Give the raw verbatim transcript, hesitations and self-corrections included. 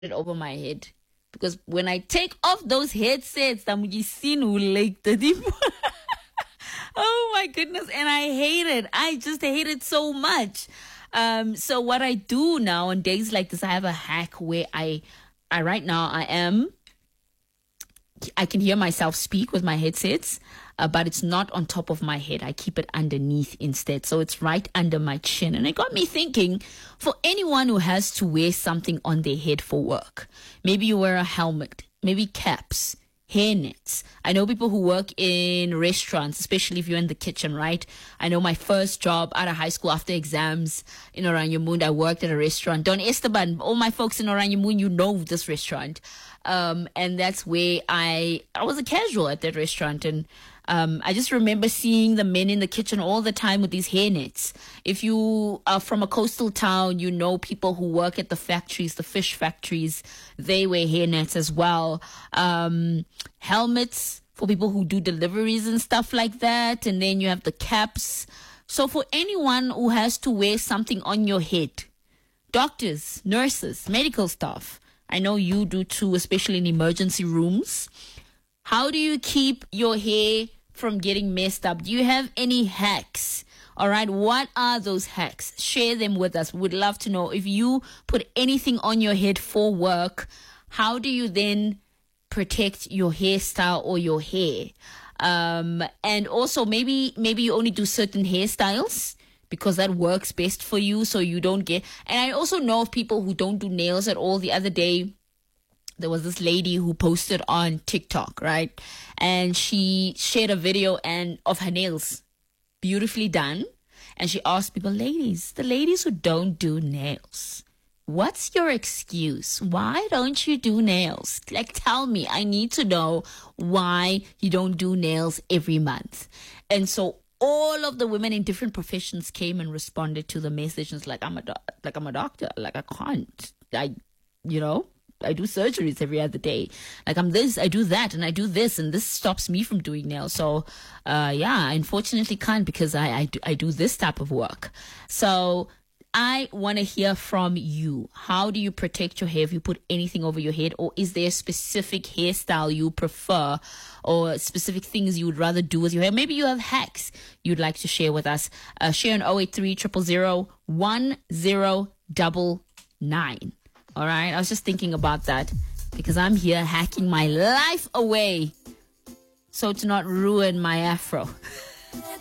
it over my head. Because when I take off those headsets, I'm seen who like the deep. Oh my goodness. And I hate it. I just hate it so much. Um, so what I do now on days like this, I have a hack where I, I right now I am, I can hear myself speak with my headsets, uh, but it's not on top of my head. I keep it underneath instead. So it's right under my chin. And it got me thinking, for anyone who has to wear something on their head for work, maybe you wear a helmet, maybe caps, hairnets. I know people who work in restaurants, especially if you're in the kitchen, right? I know my first job out of high school after exams in Oranjemund, I worked at a restaurant. Don Esteban, all my folks in Oranjemund, you know this restaurant. Um, and that's where I, I was a casual at that restaurant. And um, I just remember seeing the men in the kitchen all the time with these hairnets. If you are from a coastal town, you know people who work at the factories, the fish factories, they wear hairnets as well. Um, helmets for people who do deliveries and stuff like that. And then you have the caps. So for anyone who has to wear something on your head, doctors, nurses, medical staff, I know you do too, especially in emergency rooms. How do you keep your hair from getting messed up? Do you have any hacks? All right, what are those hacks? Share them with us. We'd love to know if you put anything on your head for work, how do you then protect your hairstyle or your hair? Um, and also maybe maybe you only do certain hairstyles because that works best for you, so you don't get... And I also know of people who don't do nails at all. The other day, there was this lady who posted on TikTok, right? And she shared a video and of her nails, beautifully done. And she asked people, ladies, the ladies who don't do nails, what's your excuse? Why don't you do nails? Like, tell me. I need to know why you don't do nails every month. And so all of the women in different professions came and responded to the message. It's like, I'm a do- like I'm a doctor. Like, I can't. I, you know, I do surgeries every other day. Like, I'm this, I do that, and I do this, and this stops me from doing nails. So, uh, yeah, I unfortunately can't because I, I, do, I do this type of work. So I want to hear from you. How do you protect your hair? If you put anything over your head, or is there a specific hairstyle you prefer, or specific things you would rather do with your hair? Maybe you have hacks you'd like to share with us. Uh, share on oh eight three, zero zero zero, one zero nine nine. All right. I was just thinking about that because I'm here hacking my life away so to not ruin my afro.